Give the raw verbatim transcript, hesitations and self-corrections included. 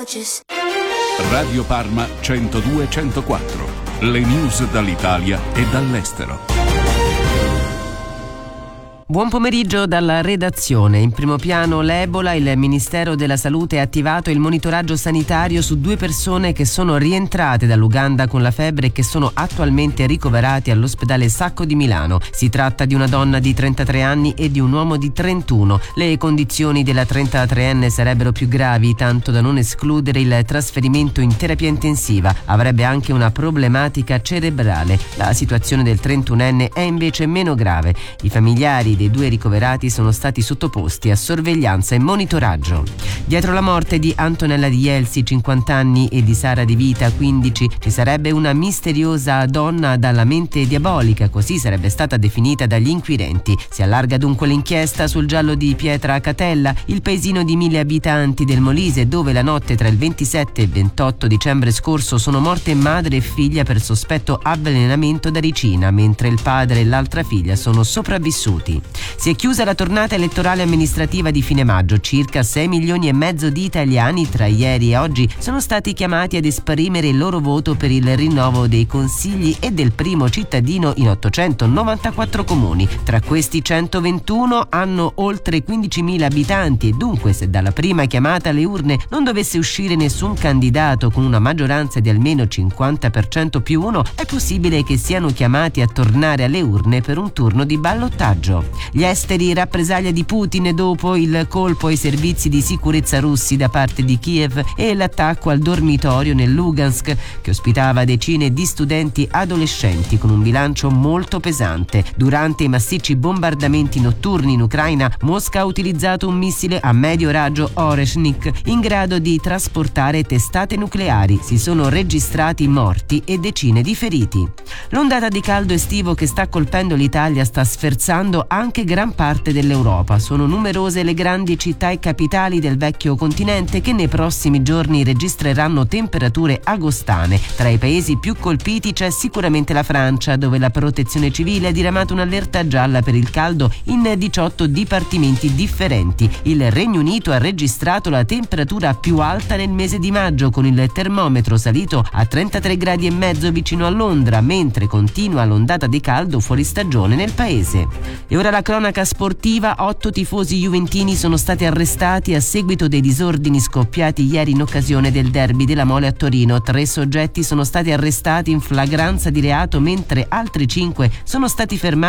gorgeous. Radio Parma centodue centoquattro. Le news dall'Italia e dall'estero. Buon pomeriggio dalla redazione. In primo piano l'Ebola. Il Ministero della Salute ha attivato il monitoraggio sanitario su due persone che sono rientrate dall'Uganda con la febbre e che sono attualmente ricoverati all'ospedale Sacco di Milano. Si tratta di una donna di trentatré anni e di un uomo di trentuno. Le condizioni della trentatreenne sarebbero più gravi, tanto da non escludere il trasferimento in terapia intensiva. Avrebbe anche una problematica cerebrale. La situazione del trentunenne è invece meno grave. I familiari dei due ricoverati sono stati sottoposti a sorveglianza e monitoraggio. Dietro la morte di Antonella Di Jelsi, cinquanta anni, e di Sara Di Vita, quindici, ci sarebbe una misteriosa donna dalla mente diabolica, così sarebbe stata definita dagli inquirenti. Si allarga dunque l'inchiesta sul giallo di Pietra Catella, il paesino di mille abitanti del Molise, dove la notte tra il ventisette e il ventotto dicembre scorso sono morte madre e figlia per sospetto avvelenamento da ricina, mentre il padre e l'altra figlia sono sopravvissuti. Si è chiusa la tornata elettorale amministrativa di fine maggio. Circa sei milioni e mezzo di italiani tra ieri e oggi sono stati chiamati ad esprimere il loro voto per il rinnovo dei consigli e del primo cittadino in ottocentonovantaquattro comuni. Tra questi centoventuno hanno oltre quindicimila abitanti e dunque, se dalla prima chiamata alle urne non dovesse uscire nessun candidato con una maggioranza di almeno cinquanta per cento più uno, è possibile che siano chiamati a tornare alle urne per un turno di ballottaggio. Gli esteri, rappresaglia di Putin dopo il colpo ai servizi di sicurezza russi da parte di Kiev e l'attacco al dormitorio nel Lugansk che ospitava decine di studenti adolescenti con un bilancio molto pesante. Durante i massicci bombardamenti notturni in Ucraina, Mosca ha utilizzato un missile a medio raggio Oreshnik in grado di trasportare testate nucleari. Si sono registrati morti e decine di feriti. L'ondata di caldo estivo che sta colpendo l'Italia sta sferzando anche gran parte dell'Europa. Sono numerose le grandi città e capitali del vecchio continente che nei prossimi giorni registreranno temperature agostane. Tra i paesi più colpiti c'è sicuramente la Francia, dove la protezione civile ha diramato un'allerta gialla per il caldo in diciotto dipartimenti differenti. Il Regno Unito ha registrato la temperatura più alta nel mese di maggio, con il termometro salito a trentatré gradi e mezzo vicino a Londra, mentre continua l'ondata di caldo fuori stagione nel paese. E ora la cronaca sportiva. Otto tifosi juventini sono stati arrestati a seguito dei disordini scoppiati ieri in occasione del derby della Mole a Torino. Tre soggetti sono stati arrestati in flagranza di reato, mentre altri cinque sono stati fermati